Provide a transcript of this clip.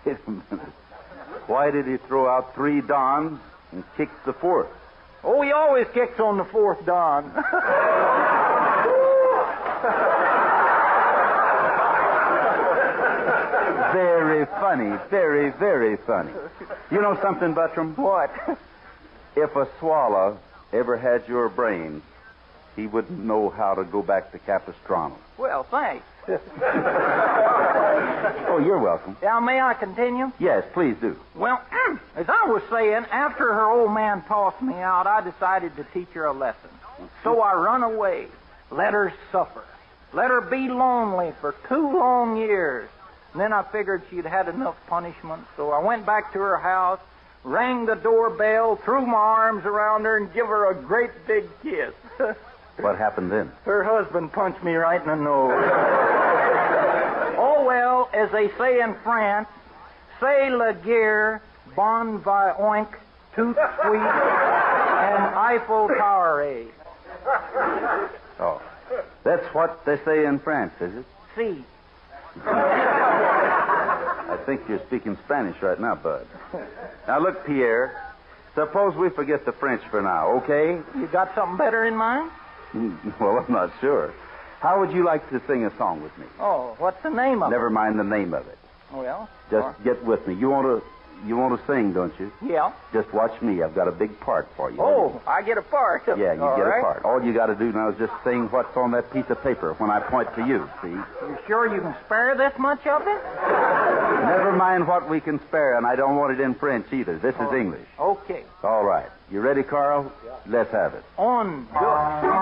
Wait a minute. Why did he throw out 3 dons and kick the 4th? Oh, he always kicks on the 4th don. Very funny. Very, very funny. You know something, Buttram? What? If a swallow ever had your brain, he wouldn't know how to go back to Capistrano. Well, thanks. Oh, you're welcome. Now, may I continue? Yes, please do. Well, as I was saying, after her old man tossed me out, I decided to teach her a lesson. So I run away. Let her suffer. Let her be lonely for 2 long years. And then I figured she'd had enough punishment, so I went back to her house, rang the doorbell, threw my arms around her, and give her a great big kiss. What happened then? Her husband punched me right in the nose. Oh, well, as they say in France, c'est la guerre, bon va oink, tout sweet, and Eiffel Tower. Oh, that's what they say in France, is it? See. I think you're speaking Spanish right now, Bud. Now, look, Pierre, suppose we forget the French for now, okay? You got something better in mind? Well, I'm not sure. How would you like to sing a song with me? Oh, what's the name of Never mind the name of it. Well, Just get with me. You want to sing, don't you? Yeah. Just watch me. I've got a big part for you. Oh, I get a part. Yeah, you All get right. a part. All you got to do now is just sing what's on that piece of paper when I point to you, see? You sure you can spare this much of it? Never mind what we can spare, and I don't want it in French either. This is English. Okay. All right. You ready, Carl? Yeah. Let's have it. On. Good.